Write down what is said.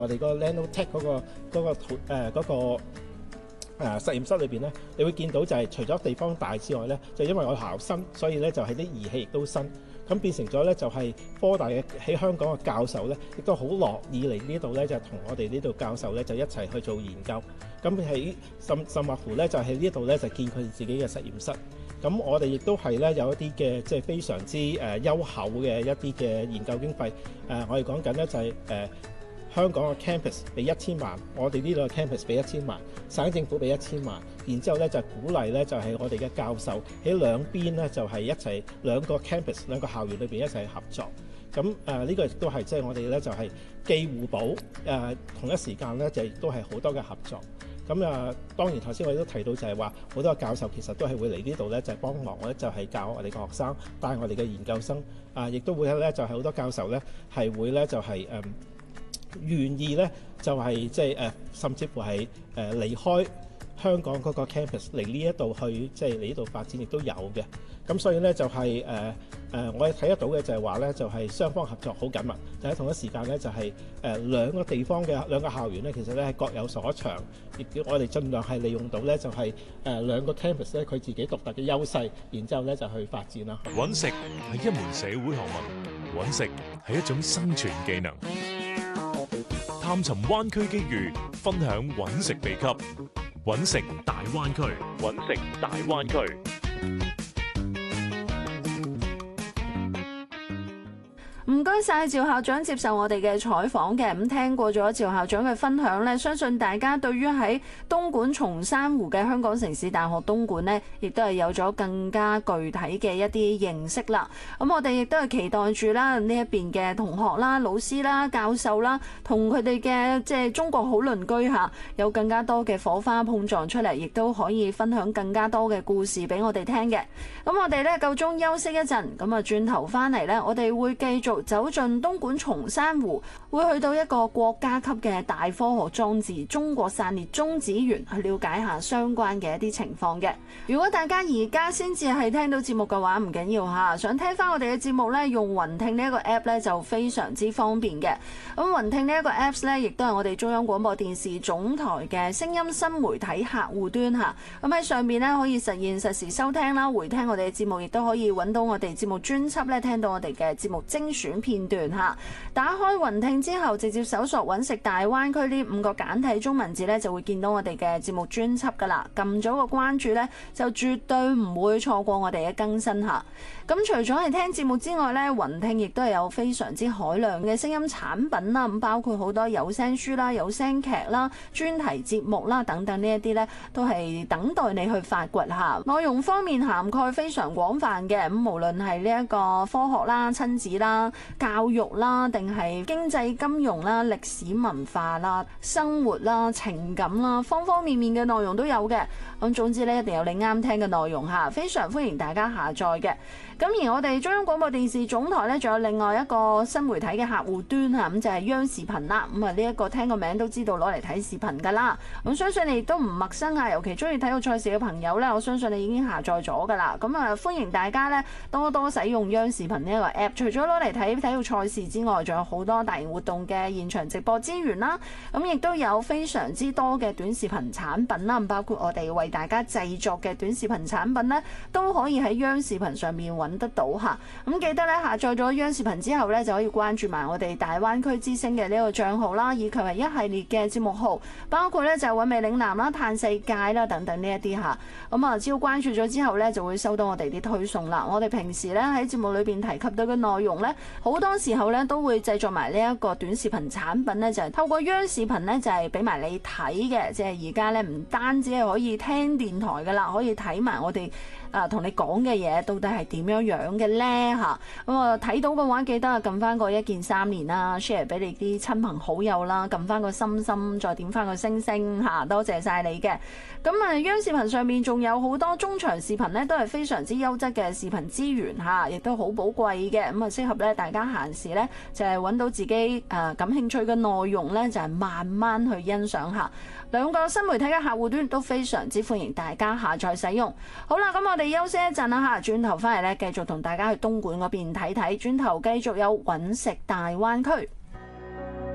我哋個 Nanotech 實驗室裏邊咧，你會見到就係除咗地方大之外咧，就因為我學校新，所以咧就係啲儀器亦都新，咁變成咗咧就係科大嘅喺香港嘅教授咧，亦都好樂意嚟呢度咧，就同我哋呢度教授咧就一齊去做研究。咁喺甚或乎咧就喺呢度咧就見佢哋自己嘅實驗室。咁我哋亦都係咧有一啲嘅即係非常之優厚嘅一啲嘅研究經費。我哋講緊咧就係香港嘅 campus 俾1000萬，我哋呢度嘅 campus 俾1000萬，省政府俾1000萬，然之後咧就鼓勵咧就係我哋嘅教授喺兩邊咧就係一齊兩個 campus 兩個校園裏邊一齊合作。咁呢個亦都係即係我哋咧就係既互補同一時間咧就亦都係好多嘅合作。咁當然頭先我哋都提到就係話好多教授其實都係會嚟呢度咧就係幫忙咧就係教我哋嘅學生，帶我哋嘅研究生。亦都會咧就係好多教授咧係會咧就係願意咧就係即係甚至乎係離開香港嗰個 campus 嚟呢一度去即係嚟呢度發展，亦都有嘅。咁所以咧就係我哋睇得到嘅就係話咧就係雙方合作好緊密，就喺同一時間咧就係兩個地方嘅兩個校園咧其實咧係各有所長，亦我哋盡量係利用到咧就係兩個 campus 咧佢自己獨特嘅優勢，然之後咧就去發展啦。 揾食係一門社會學問，揾食係一種生存技能。探尋灣區機遇，分享揾食秘笈，揾食大灣區，揾食大灣區。 唔該晒趙校長接受我哋嘅採訪嘅。咁聽過咗趙校長嘅分享呢，相信大家對於喺東莞松山湖嘅香港城市大學東莞呢，亦都係有咗更加具體嘅一啲認識啦。咁我哋亦都係期待住啦呢一邊嘅同學啦、老師啦、教授啦，同佢哋嘅即係中國好鄰居嚇，有更加多嘅火花碰撞出嚟，亦都可以分享更加多嘅故事俾我哋聽嘅。咁我哋呢夠鐘休息一陣，咁啊轉頭翻嚟呢，我哋會繼續走進東莞松山湖，會去到一個國家級嘅大科學裝置——中國散裂中子源，去了解下相關嘅一啲情況嘅。如果大家而家先至係聽到節目嘅話，唔緊要嚇，想聽翻我哋嘅節目呢，用雲聽呢一個 app 呢就非常之方便嘅。咁雲聽呢一個 apps 呢，亦都係我哋中央廣播電視總台嘅聲音新媒體客戶端嚇。咁喺上面呢，可以實現實時收聽啦，回聽我哋嘅節目，亦都可以揾到我哋節目專輯呢，聽到我哋嘅節目精選片段嚇。打開雲聽之後，直接搜索揾食大灣區呢5個簡體中文字呢，就會見到我哋嘅節目專輯噶啦。撳咗個關注呢，就絕對唔會錯過我哋嘅更新嚇。咁除咗係聽節目之外呢，雲聽亦都係有非常之海量嘅聲音產品啦。咁包括好多有聲書啦、有聲劇啦、專題節目啦等等呢一啲呢，都係等待你去發掘下。內容方面涵蓋非常廣泛嘅，咁無論係呢一個科學啦、親子啦、教育啦，定係經濟金融啦、歷史文化啦、生活啦、情感啦，方方面面嘅內容都有嘅。咁總之呢，一定有你啱聽嘅內容嚇，非常歡迎大家下載嘅。咁而我哋中央廣播電視總台呢，仲有另外一個新媒體嘅客戶端嚇，咁就係央視頻啦。咁啊呢一個聽個名都知道攞嚟睇視頻㗎啦。咁相信你亦都唔陌生啊，尤其中意體育賽事嘅朋友呢，我相信你已經下載咗㗎啦。咁啊歡迎大家呢，多多使用央視頻呢一個 app。除咗攞嚟睇體育賽事之外，仲有好多大型活動嘅現場直播資源啦。咁亦都有非常之多嘅短視頻產品啦，包括我哋為大家製作嘅短視頻產品呢，都可以喺央視頻上面揾得到嚇。咁記得咧，下載咗央視頻之後咧，就可以關注埋我哋大灣區之聲嘅呢個帳號啦，以及係一系列嘅節目號，包括咧就係韻味嶺南啦、嘆世界啦等等呢一啲嚇。咁啊，只要關注咗之後咧，就會收到我哋啲推送啦。我哋平時咧喺節目裏邊提及到嘅內容咧，好多時候咧都會製作埋呢一個短視頻產品咧，就係透過央視頻咧就係俾埋你睇嘅。即係而家咧唔單止係可以聽電台噶啦，可以睇埋我哋同你講嘅嘢到底係點樣樣嘅咧嚇。咁啊睇到嘅話，記得撳翻個1鍵3連啦 ，share 俾你啲親朋好友啦，撳翻個心心，再點翻個星星嚇，多謝晒你嘅。咁啊央視頻上面仲有好多中長視頻咧，都係非常之優質嘅視頻資源嚇，亦都好寶貴嘅。咁啊適合咧大家閒時咧就係揾到自己感興趣嘅內容咧，就係慢慢去欣賞下。兩個新媒體嘅客戶端都非常之歡迎大家下載使用。好啦，咁我哋休息一陣啦嚇，轉頭翻嚟咧繼續同大家去東莞嗰邊睇睇，轉頭繼續有揾食大灣區。